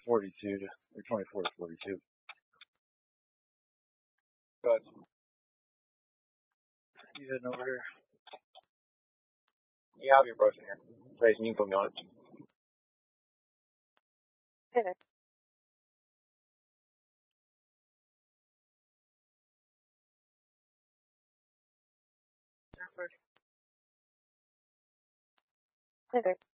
42 to, or 24 to 42. But You heading over here? yeah, I'll be approaching here. Jason, you can put me on it. Okay. Okay.